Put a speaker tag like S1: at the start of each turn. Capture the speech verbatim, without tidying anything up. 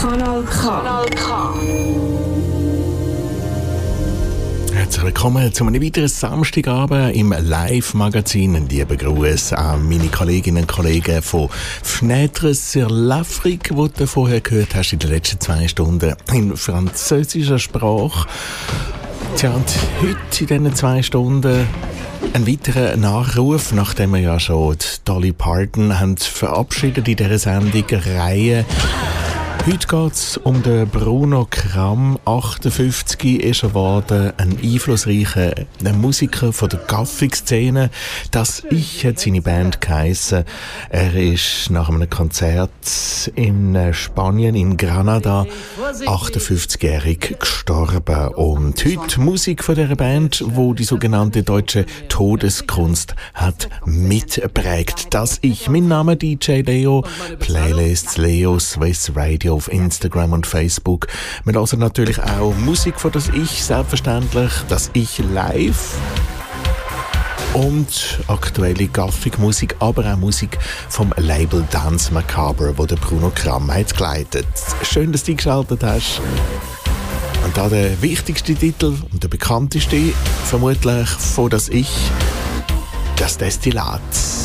S1: Kanal K. Kanal K.
S2: Herzlich willkommen zu einem weiteren Samstagabend im Live-Magazin. Ein lieber Gruß an meine Kolleginnen und Kollegen von Fenêtre sur l'Afrique, die du vorher gehört hast in den letzten zwei Stunden in französischer Sprache. Tja, und heute in diesen zwei Stunden ein weiterer Nachruf, nachdem wir ja schon die Dolly Parton haben verabschiedet in dieser Sendung Reihe. Heute geht es um den Bruno Kramm, achtundfünfzig ist er geworden, ein einflussreicher Musiker von der Gothic-Szene. «Das Ich» hat seine Band geheissen. Er ist nach einem Konzert in Spanien, in Granada, achtundfünfzigjährig gestorben. Und heute Musik von dieser Band, wo die sogenannte deutsche Todeskunst hat mitprägt. «Das Ich». Mein Name D J Leo, Playlists Leo Swiss Radio auf Instagram und Facebook. Wir hören natürlich auch Musik von «Das Ich», selbstverständlich, «Das Ich» live. Und aktuelle Gothic-Musik, aber auch Musik vom Label Dance Macabre, wo der Bruno Kramm hat geleitet. Schön, dass du eingeschaltet hast. Und da der wichtigste Titel und der bekannteste, vermutlich von «Das Ich», das Destillat.